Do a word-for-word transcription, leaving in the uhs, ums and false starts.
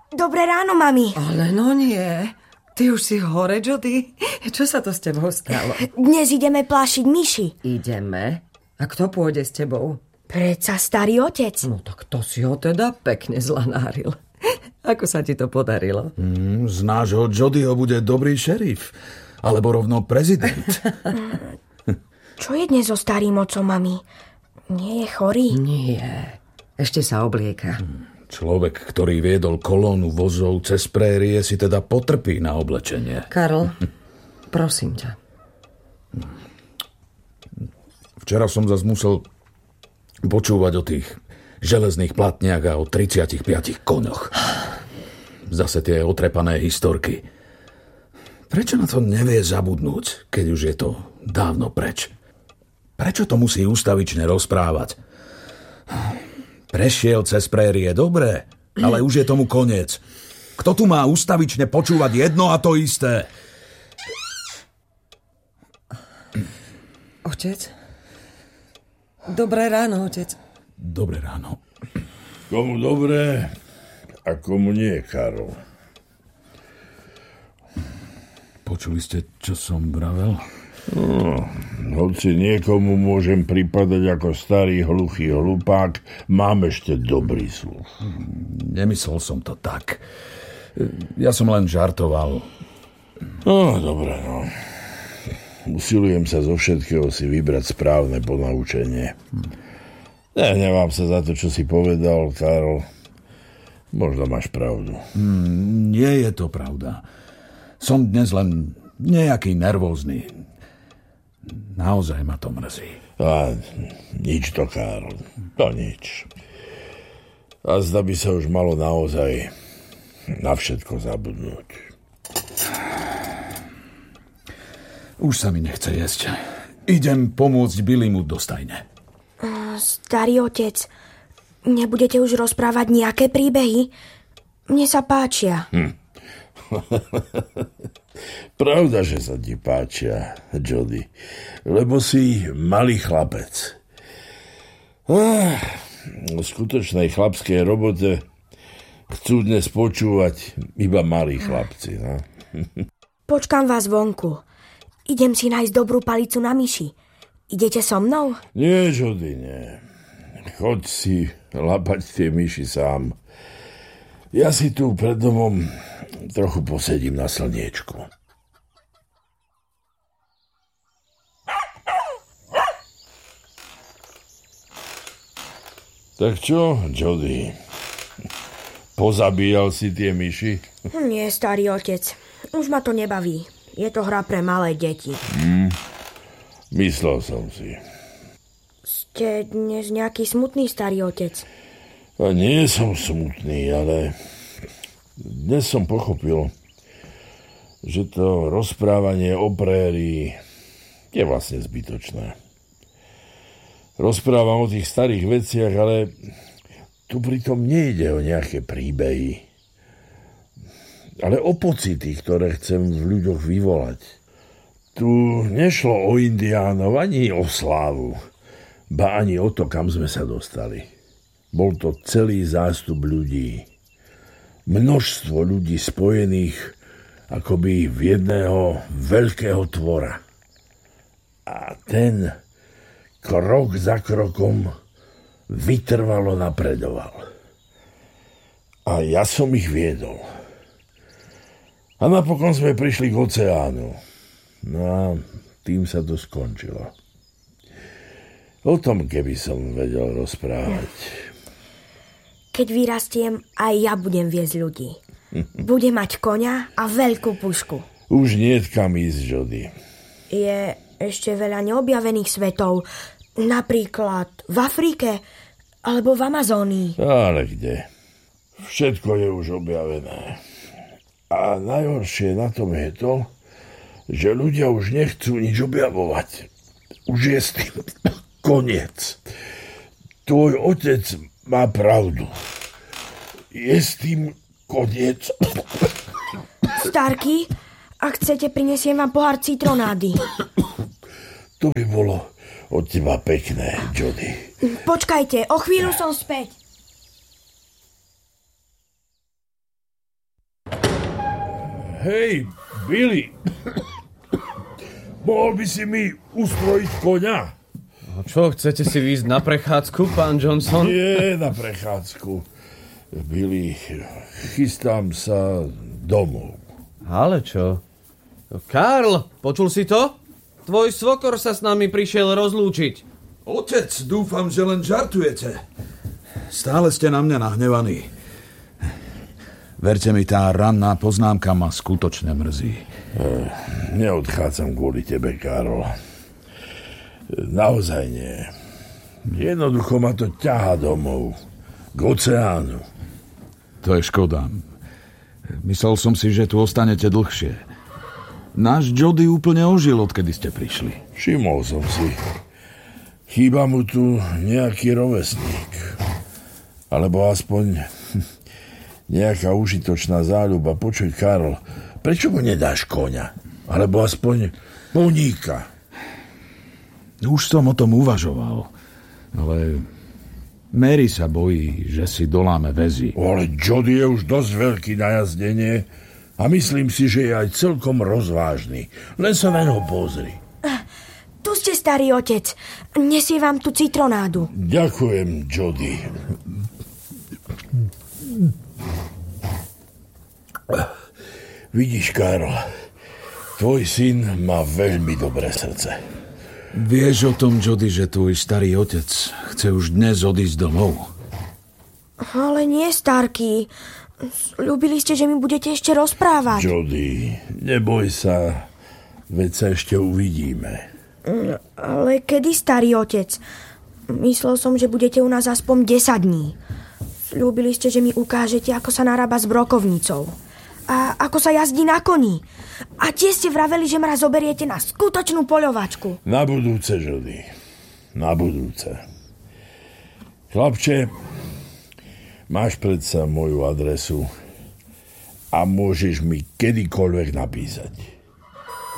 Dobré ráno, mami. Ale no nie. Ty už si hore, Jody? Čo sa to s tebou stalo? Dnes ideme plášiť myši. Ideme? A kto pôjde s tebou? Predsa starý otec. No tak to si ho teda pekne zlanáril. Ako sa ti to podarilo? Mm, z nášho Jodyho bude dobrý šerif. Alebo rovno prezident. Čo je dnes so starým otcom, mami? Nie je chorý? Nie. Ešte sa oblieka. Človek, ktorý viedol kolónu vozov cez prérie, si teda potrpí na oblečenie. Karol, prosím ťa. Včera som zas musel počúvať o tých železných platniach a o tridsiatich piatich koňoch. Zase tie otrepané historky. Prečo na to nevie zabudnúť, keď už je to dávno preč? Prečo to musí ustavične rozprávať? Prešiel cez prérie, dobre, ale už je tomu koniec. Kto tu má ustavične počúvať jedno a to isté? Otec? Dobré ráno, otec. Dobré ráno. Komu dobré a komu nie, Karol. Počuli ste, čo som vravel? No, hoci niekomu môžem pripadať ako starý hluchý hlupák, mám ešte dobrý sluch. Nemyslel som to tak. Ja som len žartoval. No, dobre, no. Usilujem sa zo všetkého si vybrať správne ponaučenie. Ne, nemám sa za to, čo si povedal, Karol. Možno máš pravdu. Mm, nie je to pravda. Som dnes len nejaký nervózny. Naozaj ma to mrzí. A nič to, Karol. To nič. A zda by sa už malo naozaj na všetko zabudnúť. Už sa mi nechce jesť. Idem pomôcť Billymu do stajne. Starý otec, nebudete už rozprávať nejaké príbehy? Mne sa páčia. Hm. Pravda, že sa ti páčia, Jody, lebo si malý chlapec. Ah, v skutočnej chlapskej robote chcú dnes počúvať iba malí chlapci. No? Počkám vás vonku. Idem si nájsť dobrú palicu na myši. Idete so mnou? Nie, Jody, nie. Choď si lapať tie myši sám. Ja si tu pred domom trochu posedím na slniečku. Tak čo, Jody? Pozabíjal si tie myši? Nie, starý otec. Už ma to nebaví. Je to hra pre malé deti. Hmm, myslel som si. Ste dnes nejaký smutný, starý otec? A nie som smutný, ale dnes som pochopil, že to rozprávanie o prérii je vlastne zbytočné. Rozprávam o tých starých veciach, ale tu pritom nejde o nejaké príbehy, ale o pocity, ktoré chcem v ľuďoch vyvolať. Tu nešlo o indiánov ani o slávu, ba ani o to, kam sme sa dostali. Bol to celý zástup ľudí. Množstvo ľudí spojených akoby v jedného veľkého tvora. A ten krok za krokom vytrvalo napredoval. A ja som ich viedol. A napokon sme prišli k oceánu. No a tým sa to skončilo. O tom, keby som vedel rozprávať. Keď vyrastiem, aj ja budem viesť ľudí. Budem mať koňa a veľkú pušku. Už niet kam ísť, Jody. Je ešte veľa neobjavených svetov. Napríklad v Afrike alebo v Amazónii. Ale kde? Všetko je už objavené. A najhoršie na tom je to, že ľudia už nechcú nič objavovať. Už je s tým koniec. Tvoj otec má pravdu. Je s tým koniec. Starky, ak chcete, prinesiem vám pohár citronády. To by bolo od teba pekné, Jody. Počkajte, o chvíľu som späť. Hej, Billy. Mohol by si mi ustrojiť koňa? No čo, chcete si výjsť na prechádzku, pán Johnson? Nie na prechádzku. Billy, chystám sa domov. Ale čo? Karl, počul si to? Tvoj svokor sa s nami prišiel rozlúčiť. Otec, dúfam, že len žartujete. Stále ste na mňa nahnevaní. Verte mi, tá ranná poznámka ma skutočne mrzí. Neodchádzam kvôli tebe, Karol. Naozaj nie. Jednoducho ma to ťahá domov. K oceánu. To je škoda. Myslel som si, že tu ostanete dlhšie. Náš Jody úplne ožil, odkedy ste prišli. Všimol som si. Chýba mu tu nejaký rovesník. Alebo aspoň nejaká užitočná záľuba. Počuj, Karol, prečo mu nedáš koňa? Alebo aspoň poníka? Už som o tom uvažoval, ale Mary sa bojí, že si doláme väzy. Ale Jody je už dosť veľký na jazdenie a myslím si, že je aj celkom rozvážny. Len sa na ňo pozri. Tu ste, starý otec. Nesie vám tu citronádu. Ďakujem, Jody. Vidíš, Karol, tvoj syn má veľmi dobré srdce. Vieš o tom, Jody, že tvoj starý otec chce už dnes odísť domov? Ale nie, Starky. Ľúbili ste, že mi budete ešte rozprávať. Jody, neboj sa, veď sa ešte uvidíme. Ale kedy, starý otec? Myslel som, že budete u nás aspoň desať dní. Ľúbili ste, že mi ukážete, ako sa narába s brokovnicou. A ako sa jazdí na koni. A tie ste vraveli, že ma zoberiete na skutočnú poľovačku. Na budúce, Jody. Na budúce. Chlapče, máš predsa moju adresu a môžeš mi kedykoľvek napísať.